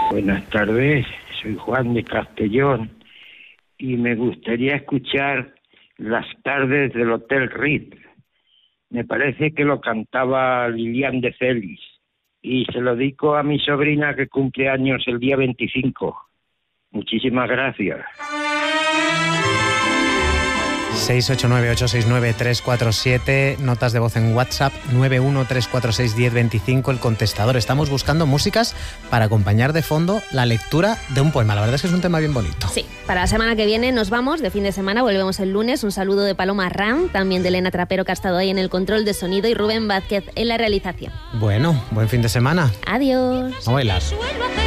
Buenas tardes, soy Juan de Castellón y me gustaría escuchar Las tardes del Hotel Ritz. Me parece que lo cantaba Lilian de Celis y se lo dedico a mi sobrina que cumple años el día 25. Muchísimas gracias. 689-869-347, notas de voz en WhatsApp 913461025, el contestador. Estamos buscando músicas para acompañar de fondo la lectura de un poema. La verdad es que es un tema bien bonito. Sí, para la semana que viene nos vamos, de fin de semana, volvemos el lunes. Un saludo de Paloma Ram, también de Elena Trapero, que ha estado ahí en el control de sonido, y Rubén Vázquez en la realización. Bueno, buen fin de semana. Adiós. A bailar.